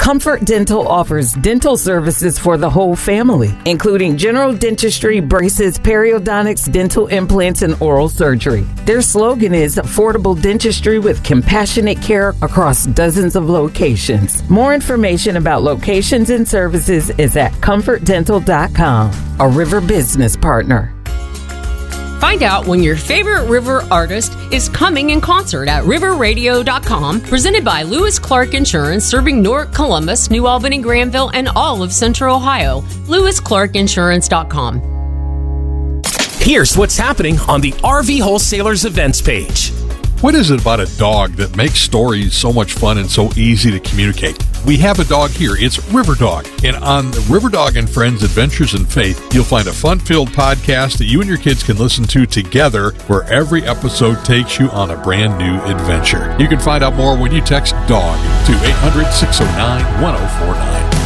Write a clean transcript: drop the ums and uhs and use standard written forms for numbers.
Comfort Dental offers dental services for the whole family, including general dentistry, braces, periodontics, dental implants, and oral surgery. Their slogan is affordable dentistry with compassionate care across dozens of locations. More information about locations and services is at comfortdental.com, a River business partner. Find out when your favorite River artist is coming in concert at riverradio.com, presented by Lewis Clark Insurance, serving Newark, Columbus, New Albany, Granville, and all of Central Ohio. LewisClarkInsurance.com. Here's what's happening on the RV Wholesalers events page. What is it about a dog that makes stories so much fun and so easy to communicate? We have a dog here. It's River Dog. And on the River Dog and Friends Adventures in Faith, you'll find a fun-filled podcast that you and your kids can listen to together, where every episode takes you on a brand new adventure. You can find out more when you text DOG to 800-609-1049.